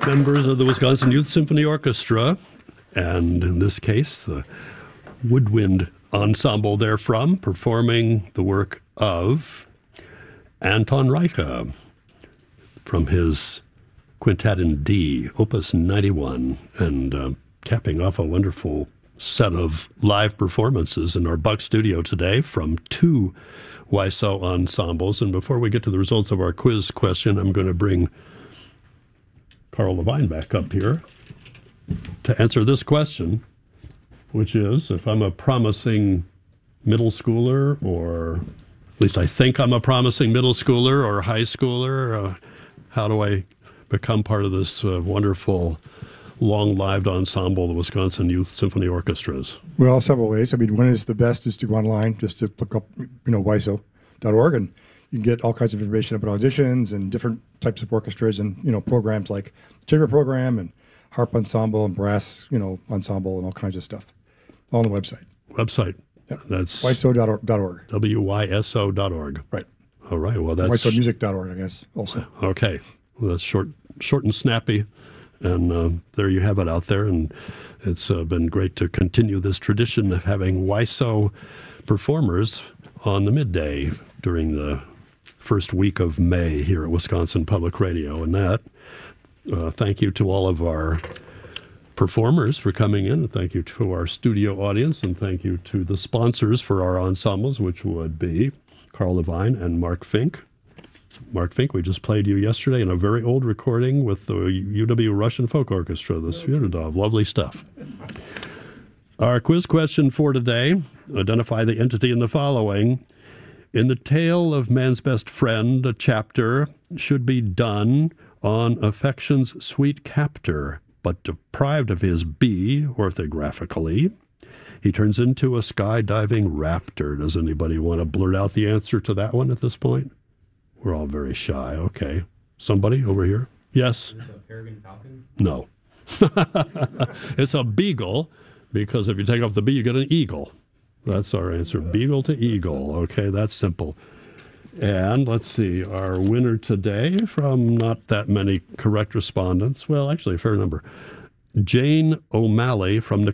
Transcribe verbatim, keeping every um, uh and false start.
members of the Wisconsin Youth Symphony Orchestra, and in this case, the woodwind ensemble therefrom, performing the work of Anton Reicha from his Quintet in D, Opus ninety-one, and uh, capping off a wonderful set of live performances in our Buck studio today from two W I S O ensembles. And before we get to the results of our quiz question, I'm going to bring Carl Levine back up here to answer this question, which is, if I'm a promising middle schooler, or at least I think I'm a promising middle schooler or high schooler, uh, how do I become part of this uh, wonderful long-lived ensemble, the Wisconsin Youth Symphony Orchestras? Well, several ways. I mean, one is the best is to go online, just to look up, you know, W I S O dot org, and you can get all kinds of information about auditions and different types of orchestras and, you know, programs like chamber program and harp ensemble and brass, you know, ensemble and all kinds of stuff. All on the website. Website. Yep. That's W I S O dot org. W Y S O dot org. Right. All right. Well, that's W I S O music dot org, I guess, also. Okay. Well, that's short, short and snappy. And uh, there you have it out there. And it's uh, been great to continue this tradition of having W I S O performers on the midday during the first week of May here at Wisconsin Public Radio. And that, uh, thank you to all of our performers for coming in, and thank you to our studio audience, and thank you to the sponsors for our ensembles, which would be Carl Levine and Mark Fink. Mark Fink, we just played you yesterday in a very old recording with the U W Russian Folk Orchestra, the Sviridov. Lovely stuff. Our quiz question for today, identify the entity in the following. In the tale of Man's Best Friend, a chapter should be done on affection's sweet captor, but deprived of his bee, orthographically, he turns into a skydiving raptor. Does anybody want to blurt out the answer to that one at this point? We're all very shy. Okay. Somebody over here? Yes? Is it a peregrine falcon? No. It's a beagle, because if you take off the bee, you get an eagle. That's our answer. Beagle to eagle. Okay, that's simple. And let's see, our winner today from not that many correct respondents. Well, actually, a fair number. Jane O'Malley from the